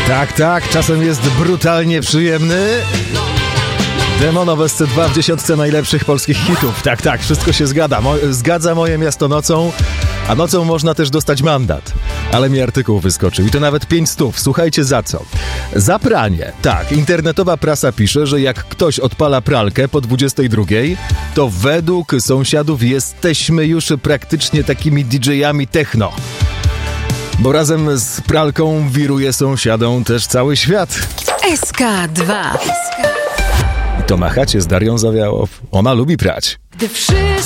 Tak, czasem jest brutalnie przyjemny. Demonowe SC2 w 10 najlepszych polskich hitów. Tak, wszystko się zgadza Moje miasto nocą, a nocą można też dostać mandat. Ale mi artykuł wyskoczył i to nawet 500. Słuchajcie za co. Za pranie. Tak, internetowa prasa pisze, że jak ktoś odpala pralkę po 22, to według sąsiadów jesteśmy już praktycznie takimi DJ-ami techno. Bo razem z pralką wiruje sąsiadom też cały świat. SK2. I to na chacie z Darią Zawiałow. Ona lubi prać. Gdy wszystko